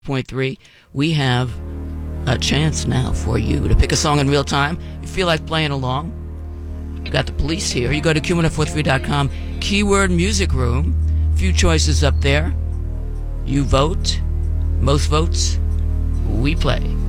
104.3. We have a chance now for you to pick a song in real time. You feel like playing along? You got the police here. You go to Q1043.com, keyword music room. Few choices up there. You vote. Most votes, we play.